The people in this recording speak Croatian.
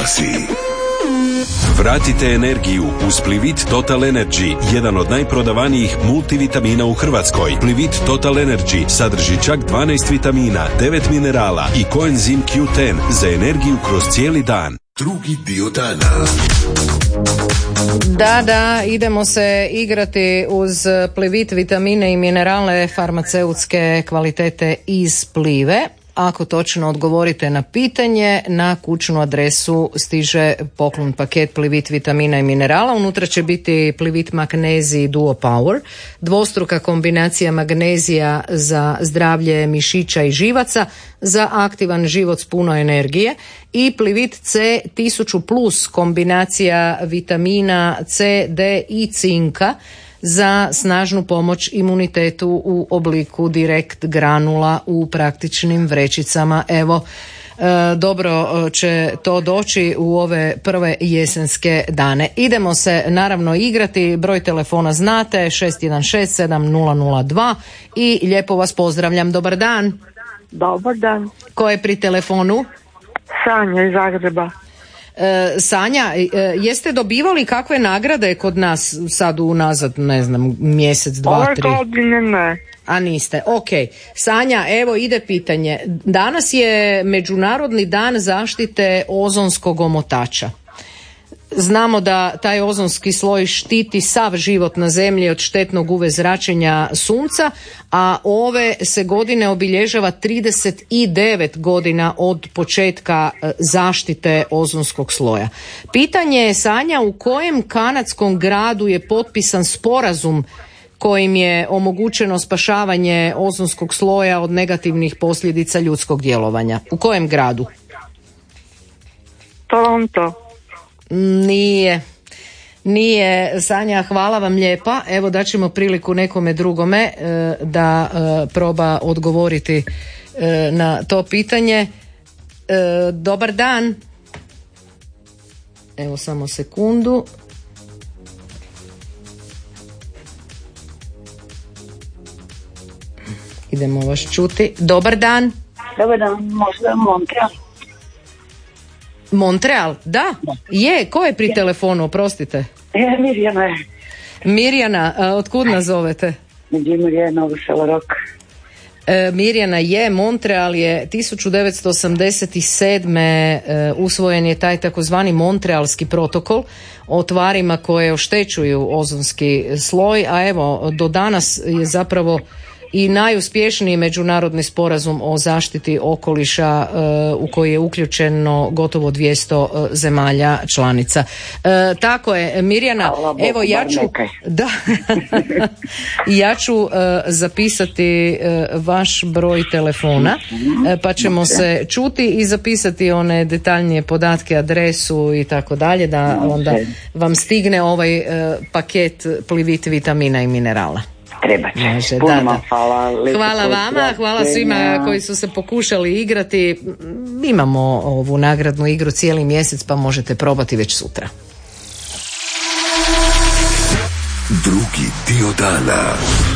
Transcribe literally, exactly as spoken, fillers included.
glasi. Vratite energiju uz Plivit Total Energy, jedan od najprodavanijih multivitamina u Hrvatskoj. Plivit Total Energy sadrži čak dvanaest vitamina, devet minerala i koenzim Q deset za energiju kroz cijeli dan. Drugi dio dana. Da, da, idemo se igrati uz Plivit vitamine i minerale farmaceutske kvalitete iz Plive. Ako točno odgovorite na pitanje, na kućnu adresu stiže poklon paket Plivit vitamina i minerala. Unutra će biti Plivit magnezij Duo Power, dvostruka kombinacija magnezija za zdravlje mišića i živaca, za aktivan život s puno energije, i Plivit C tisuću plus, kombinacija vitamina C, D i cinka za snažnu pomoć imunitetu u obliku direkt granula u praktičnim vrećicama. Evo, e, dobro će to doći u ove prve jesenske dane. Idemo se naravno igrati, broj telefona znate, šest jedan šest sedam nula nula dva, i lijepo vas pozdravljam. Dobar dan. Dobar dan. Ko je pri telefonu? Sanja iz Zagreba. E, Sanja, e, jeste dobivali kakve nagrade kod nas sad unazad, ne znam, mjesec, dva, Ove tri? Ove godine ne. A niste, ok. Sanja, evo ide pitanje. Danas je Međunarodni dan zaštite ozonskog omotača. Znamo da taj ozonski sloj štiti sav život na zemlji od štetnog U V zračenja sunca, a ove se godine obilježava trideset devet godina od početka zaštite ozonskog sloja. Pitanje je, Sanja, u kojem kanadskom gradu je potpisan sporazum kojim je omogućeno spašavanje ozonskog sloja od negativnih posljedica ljudskog djelovanja? U kojem gradu? Toronto. Nije. Nije, Sanja, hvala vam lijepa. Evo, daćemo priliku nekome drugome e, da e, proba odgovoriti e, na to pitanje. E, dobar dan. Evo, samo sekundu. Idemo vas čuti. Dobar dan. Dobar dan, možda Montreal. Montreal, da, je, ko je pri telefonu, oprostite? Je, Mirjana je. Mirjana, a otkud nas zovete? Međimurje je Novo Selo Rok. E, Mirjana je, Montreal je tisuću devetsto osamdeset sedme e, usvojen je taj takozvani Montrealski protokol o tvarima koje oštećuju ozonski sloj, a evo, do danas je zapravo i najuspješniji međunarodni sporazum o zaštiti okoliša uh, u koji je uključeno gotovo dvjesto uh, zemalja članica. Uh, tako je, Mirjana, Bogu, evo ja ću da ja ću uh, zapisati uh, vaš broj telefona, uh, pa ćemo se čuti i zapisati one detaljnije podatke, adresu i tako dalje, da onda vam stigne ovaj uh, paket Plivit vitamina i minerala. Treba će. Može, Puno da, da. hvala. Hvala vama, hvala svima koji su se pokušali igrati. Imamo ovu nagradnu igru cijeli mjesec, pa možete probati već sutra. Drugi dio dana.